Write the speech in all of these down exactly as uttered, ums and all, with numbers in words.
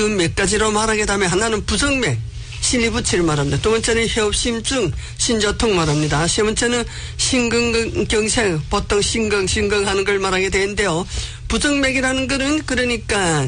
그 몇 가지로 말하게 되면 하나는 부정맥, 신이부치를 말합니다. 두 번째는 협심증, 신저통 말합니다. 세 번째는 심근경색, 보통 심근, 심근하는 걸 말하게 되는데요. 부정맥이라는 것은 그러니까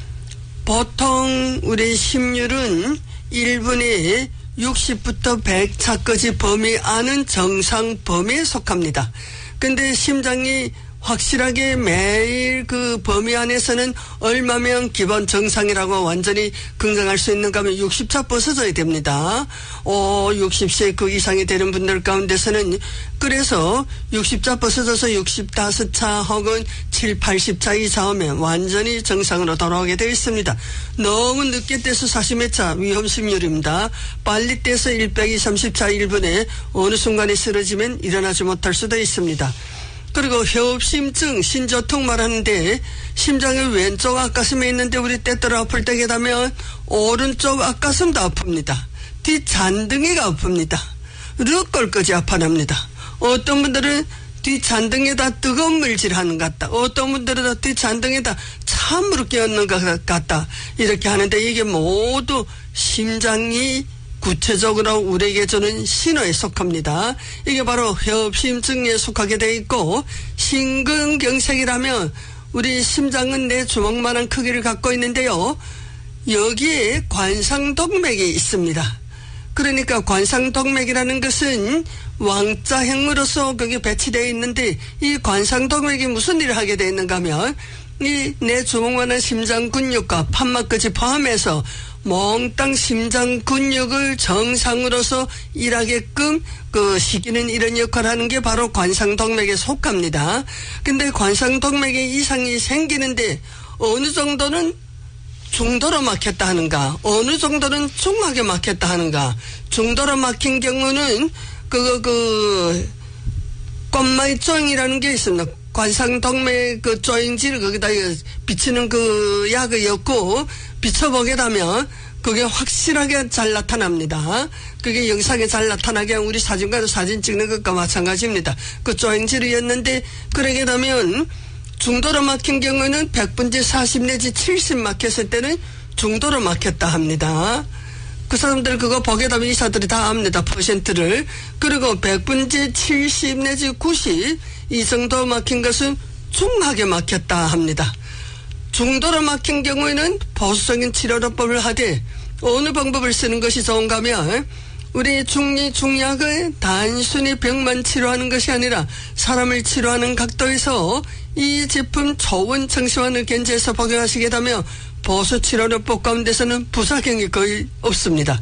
보통 우리 심율은 일 분에 육십부터 백 차까지 범위 안은 정상 범위에 속합니다. 근데 심장이 확실하게 매일 그 범위 안에서는 얼마면 기본 정상이라고 완전히 긍정할 수 있는가 하면 육십 차 벗어져야 됩니다. 오, 육십 세 그 이상이 되는 분들 가운데서는 그래서 육십 차 벗어져서 육십오 차 혹은 칠, 팔십 차 이상이면 완전히 정상으로 돌아오게 되어 있습니다. 너무 늦게 떼서 사십 몇 차 위험심률입니다. 빨리 떼서 백이십 차 일 분에 어느 순간에 쓰러지면 일어나지 못할 수도 있습니다. 그리고 협심증, 신저통 말하는데 심장의 왼쪽 앞가슴에 있는데 우리 때때로 아플 때게 되면 오른쪽 앞가슴도 아픕니다. 뒷잔등이가 아픕니다. 르골까지 아파납니다. 어떤 분들은 뒷잔등에다 뜨거운 물질하는 것 같다. 어떤 분들은 뒷잔등에다 찬물을 끼얹는 것 같다. 이렇게 하는데 이게 모두 심장이 구체적으로 우리에게 주는 신호에 속합니다. 이게 바로 협심증에 속하게 되어 있고 심근경색이라면 우리 심장은 내 주먹만한 크기를 갖고 있는데요. 여기에 관상동맥이 있습니다. 그러니까 관상동맥이라는 것은 왕자형으로서 거기 배치되어 있는데 이 관상동맥이 무슨 일을 하게 되어 있는가 하면 이 내 주먹만한 심장 근육과 판막까지 포함해서 몽땅 심장 근육을 정상으로서 일하게끔 그 시키는 이런 역할을 하는 게 바로 관상동맥에 속합니다. 근데 관상동맥에 이상이 생기는데 어느 정도는 중도로 막혔다 하는가, 어느 정도는 중하게 막혔다 하는가. 중도로 막힌 경우는 그거 그 껌마이 조잉이라는 게 있습니다. 관상동맥 그 조잉지를 거기다 비치는 그 약을 엮고 비춰보게 되면 그게 확실하게 잘 나타납니다. 그게 영상에 잘 나타나게 우리 사진과도 사진 찍는 것과 마찬가지입니다. 그 조잉지를 였는데 그러게 되면 중도로 막힌 경우는 백 분의 사십 내지 칠십 막혔을 때는 중도로 막혔다 합니다. 그 사람들 그거 보게 되면 의사들이 다 압니다. 퍼센트를. 그리고 백 분의 칠십 내지 구십 이 정도 막힌 것은 중하게 막혔다 합니다. 중도로 막힌 경우에는 보수적인 치료법을 하되 어느 방법을 쓰는 것이 좋은가 하면 우리 중리 중약을 단순히 병만 치료하는 것이 아니라 사람을 치료하는 각도에서 이 제품 초원 청시환을 견제해서 복용하시게 되면 보수 치료법 가운데서는 부작용이 거의 없습니다.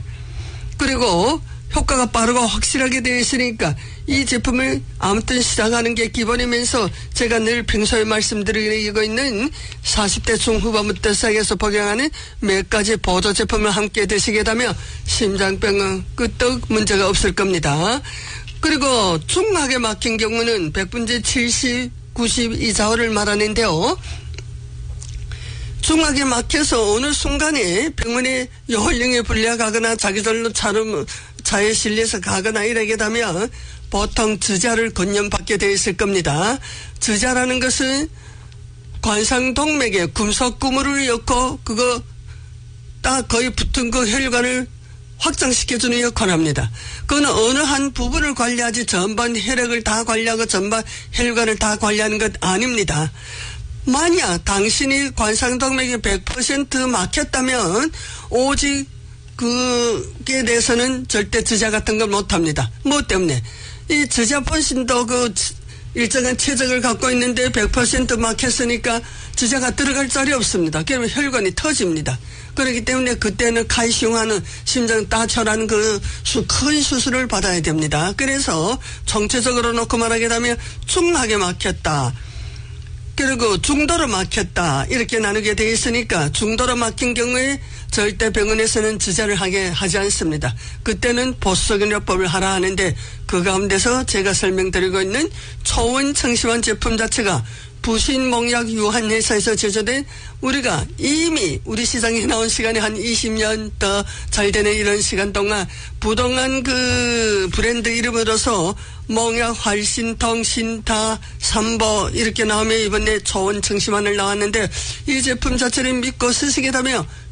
그리고 효과가 빠르고 확실하게 되어 있으니까 이 제품을 아무튼 시작하는 게 기본이면서 제가 늘 평소에 말씀드리고 있는 사십 대 중후반부터 시작해서 복용하는 몇 가지 보조 제품을 함께 드시게 되면 심장병은 끄떡 문제가 없을 겁니다. 그리고 중하게 막힌 경우는 백 분의 칠십, 구십 이자호를 말하는데요. 중하게 막혀서 어느 순간에 병원에 요홀령에 불려가거나 자기들로 차로 차에 실려서 가거나 이러게 되면 보통 주자를 건염받게 되어 있을 겁니다. 주자라는 것은 관상동맥에 금속 구물을 엮고 그거 딱 거의 붙은 그 혈관을 확장시켜주는 역할을 합니다. 그건 어느 한 부분을 관리하지 전반 혈액을 다 관리하고 전반 혈관을 다 관리하는 것 아닙니다. 만약 당신이 관상동맥이 백 퍼센트 막혔다면 오직 그게 대해서는 절대 주자 같은 걸 못합니다. 뭐 때문에? 이 주자 본신도 그 일정한 체적을 갖고 있는데 백 퍼센트 막혔으니까 주자가 들어갈 자리 없습니다. 그러면 혈관이 터집니다. 그렇기 때문에 그때는 칼슘하는 심장 따철하는 그 큰 수술을 받아야 됩니다. 그래서 총체적으로 놓고 말하게 되면 중하게 막혔다. 그리고 중도로 막혔다. 이렇게 나누게 되어 있으니까 중도로 막힌 경우에 절대 병원에서는 주자를 하게 하지 않습니다. 그때는 보수적인 요법을 하라 하는데 그 가운데서 제가 설명드리고 있는 초원 청시환 제품 자체가 부신몽약 유한회사에서 제조된 우리가 이미 우리 시장에 나온 시간이 한 이십 년 더 잘 되는 이런 시간 동안 부동한 그 브랜드 이름으로서 몽약 활신통 신타 삼보 이렇게 나오면 이번에 초원 청시환을 나왔는데 이 제품 자체를 믿고 쓰시게 되면